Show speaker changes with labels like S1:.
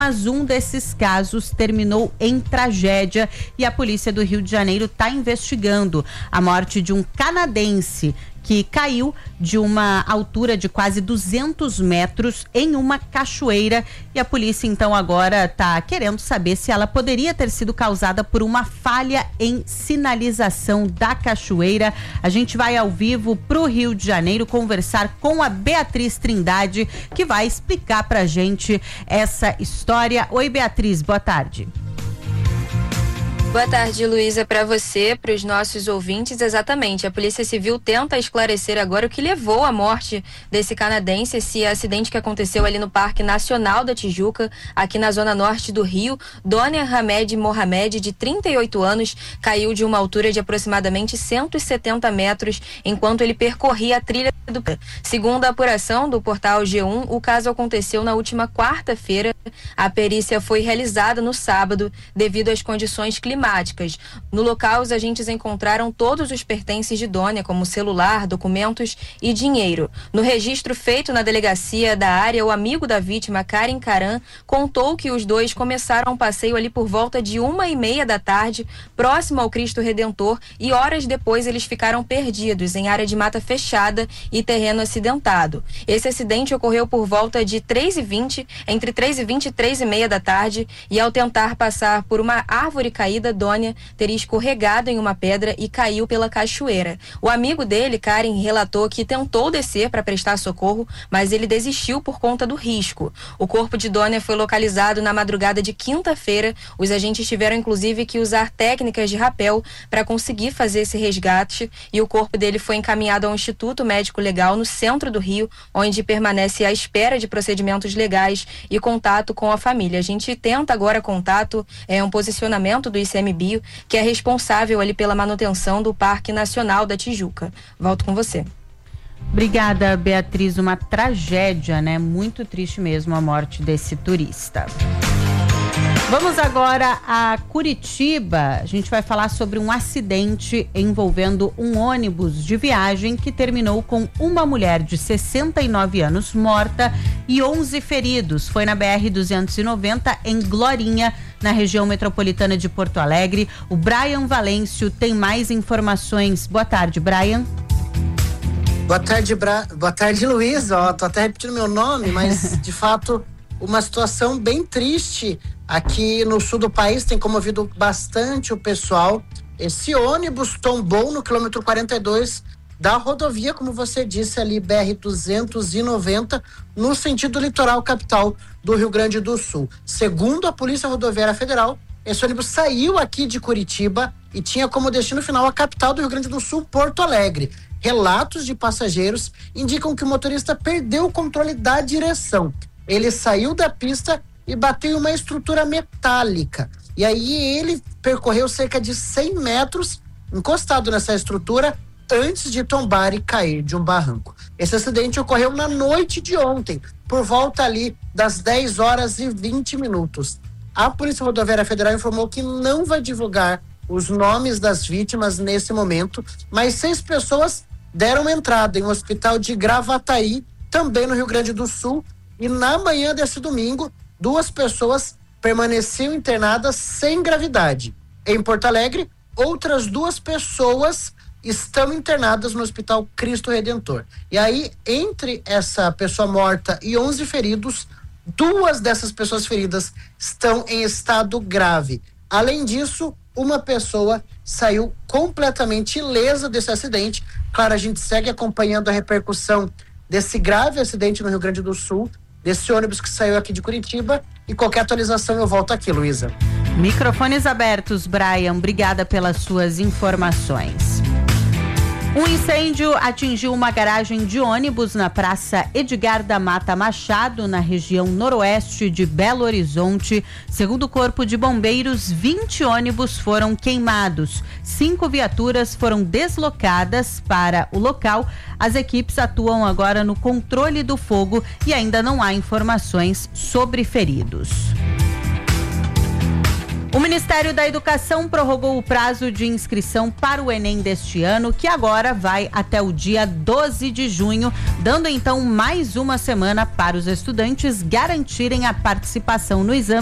S1: mas um desses casos terminou em tragédia e a polícia do Rio de Janeiro está investigando a morte de um canadense que caiu de uma altura de quase 200 metros em uma cachoeira, e a polícia então agora está querendo saber se ela poderia ter sido causada por uma falha em sinalização da cachoeira. A gente vai ao vivo para o Rio de Janeiro conversar com a Beatriz Trindade, que vai explicar pra gente essa história. Oi, Beatriz, boa tarde.
S2: Boa tarde, Luísa, para você, para os nossos ouvintes. Exatamente, a Polícia Civil tenta esclarecer agora o que levou à morte desse canadense, esse acidente que aconteceu ali no Parque Nacional da Tijuca, aqui na zona norte do Rio. Donia Hamed Mohamed, de 38 anos, caiu de uma altura de aproximadamente 170 metros enquanto ele percorria a trilha do... Segundo a apuração do portal G1, o caso aconteceu na última quarta-feira. A perícia foi realizada no sábado devido às condições climáticas. No local, os agentes encontraram todos os pertences de Donia, como celular, documentos e dinheiro. No registro feito na delegacia da área, o amigo da vítima, Karim Karan, contou que os dois começaram um passeio ali por volta de 1h30 da tarde, próximo ao Cristo Redentor, e horas depois eles ficaram perdidos em área de mata fechada e terreno acidentado. Esse acidente ocorreu por volta de 3h20, entre 3h20 e 3h30 da tarde, e ao tentar passar por uma árvore caída, Donia teria escorregado em uma pedra e caiu pela cachoeira. O amigo dele, Karim, relatou que tentou descer para prestar socorro, mas ele desistiu por conta do risco. O corpo de Donia foi localizado na madrugada de quinta-feira. Os agentes tiveram inclusive que usar técnicas de rapel para conseguir fazer esse resgate, e o corpo dele foi encaminhado ao Instituto Médico Legal no centro do Rio, onde permanece à espera de procedimentos legais e contato com a família. A gente tenta agora contato, um posicionamento do ICMBio, que é responsável ali pela manutenção do Parque Nacional da Tijuca. Volto com você.
S1: Obrigada, Beatriz. Uma tragédia, né? Muito triste mesmo a morte desse turista. Vamos agora a Curitiba. A gente vai falar sobre um acidente envolvendo um ônibus de viagem que terminou com uma mulher de 69 anos morta e 11 feridos. Foi na BR-290 em Glorinha, na região metropolitana de Porto Alegre. O Brian Valêncio tem mais informações. Boa tarde, Brian.
S3: Boa tarde, Luísa. Tô até repetindo meu nome, mas de fato uma situação bem triste aqui no sul do país, tem comovido bastante o pessoal. Esse ônibus tombou no quilômetro 42 da rodovia, como você disse ali, BR-290, no sentido litoral capital do Rio Grande do Sul. Segundo a Polícia Rodoviária Federal, esse ônibus saiu aqui de Curitiba e tinha como destino final a capital do Rio Grande do Sul, Porto Alegre. Relatos de passageiros indicam que o motorista perdeu o controle da direção. Ele saiu da pista e bateu em uma estrutura metálica. E aí ele percorreu cerca de 100 metros encostado nessa estrutura antes de tombar e cair de um barranco. Esse acidente ocorreu na noite de ontem, por volta ali das 10h20. A Polícia Rodoviária Federal informou que não vai divulgar os nomes das vítimas nesse momento, mas 6 pessoas deram entrada em um hospital de Gravataí, também no Rio Grande do Sul, e na manhã desse domingo, 2 pessoas permaneciam internadas sem gravidade. Em Porto Alegre, outras 2 pessoas estão internadas no Hospital Cristo Redentor. E aí, entre essa pessoa morta e 11 feridos, 2 dessas pessoas feridas estão em estado grave. Além disso, uma pessoa saiu completamente ilesa desse acidente. Claro, a gente segue acompanhando a repercussão desse grave acidente no Rio Grande do Sul, desse ônibus que saiu aqui de Curitiba, e qualquer atualização eu volto aqui, Luísa.
S1: Microfones abertos, Brian. Obrigada pelas suas informações. Um incêndio atingiu uma garagem de ônibus na Praça Edgar da Mata Machado, na região noroeste de Belo Horizonte. Segundo o Corpo de Bombeiros, 20 ônibus foram queimados. 5 viaturas foram deslocadas para o local. As equipes atuam agora no controle do fogo e ainda não há informações sobre feridos. O Ministério da Educação prorrogou o prazo de inscrição para o Enem deste ano, que agora vai até o dia 12 de junho, dando então mais uma semana para os estudantes garantirem a participação no exame